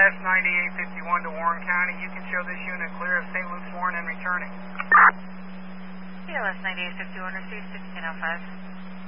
TLS 9851 to Warren County. You can show this unit clear of St. Luke's Warren and returning. TLS 9851, receive 1605.